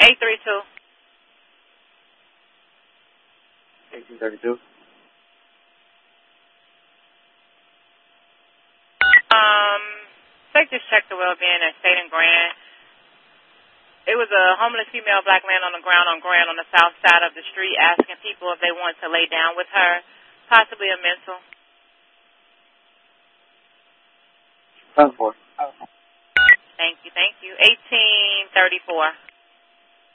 832. 1832. They just checked the well-being at State and Grand. It was a homeless female black man on the ground on Grand on the south side of the street asking people if they want to lay down with her, possibly a mental. 10-4. Thank you. 1834.